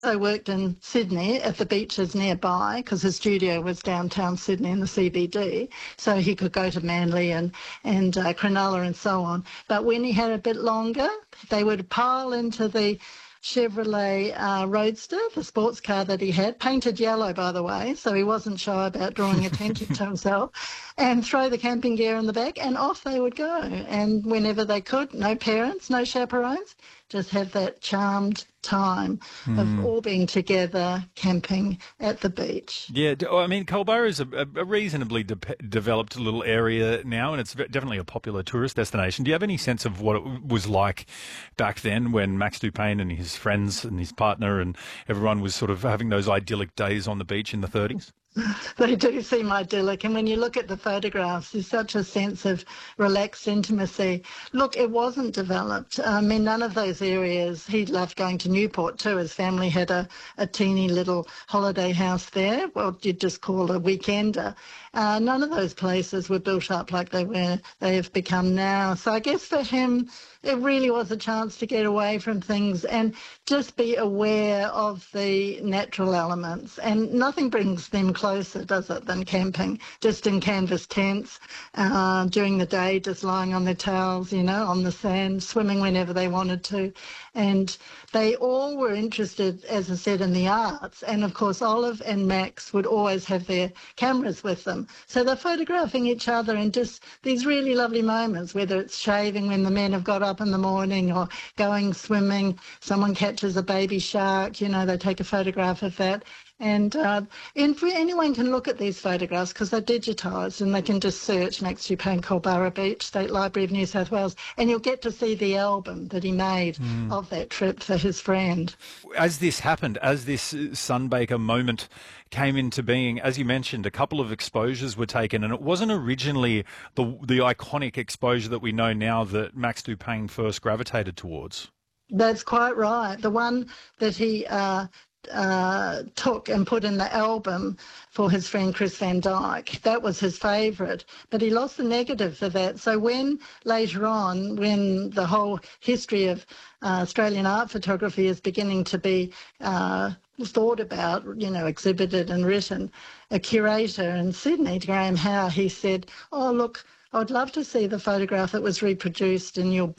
I worked in Sydney at the beaches nearby because his studio was downtown Sydney in the CBD, so he could go to Manly and Cronulla and so on. But when he had a bit longer, they would pile into the Chevrolet Roadster, the sports car that he had, painted yellow, by the way, so he wasn't shy about drawing attention to himself, and throw the camping gear in the back, and off they would go. And whenever they could, no parents, no chaperones, just have that charmed time of all being together camping at the beach. Yeah, I mean, Culburra is a reasonably developed little area now, and it's definitely a popular tourist destination. Do you have any sense of what it was like back then when Max Dupain and his friends and his partner and everyone was sort of having those idyllic days on the beach in the 30s? They do seem idyllic, and when you look at the photographs, there's such a sense of relaxed intimacy. Look, it wasn't developed. I mean, none of those areas. He loved going to Newport too. His family had a teeny little holiday house there, well, you'd just call a weekender. None of those places were built up like they have become now. So I guess for him, it really was a chance to get away from things and just be aware of the natural elements. And nothing brings them closer, does it, than camping, just in canvas tents, during the day, just lying on their towels, on the sand, swimming whenever they wanted to. And they all were interested, as I said, in the arts. And, of course, Olive and Max would always have their cameras with them. So they're photographing each other in just these really lovely moments, whether it's shaving when the men have got up in the morning or going swimming, someone catches a baby shark, they take a photograph of that. And anyone can look at these photographs because they're digitised, and they can just search Max Dupain Culburra Beach, State Library of New South Wales, and you'll get to see the album that he made of that trip for his friend. As this happened, as this Sunbaker moment came into being, as you mentioned, a couple of exposures were taken, and it wasn't originally the iconic exposure that we know now that Max Dupain first gravitated towards. That's quite right. The one that he took and put in the album for his friend Chris Van Dyke. That was his favourite, but he lost the negative for that. So when later on, when the whole history of Australian art photography is beginning to be thought about, exhibited and written, a curator in Sydney, Graham Howe, he said, "Oh, look, I'd love to see the photograph that was reproduced in your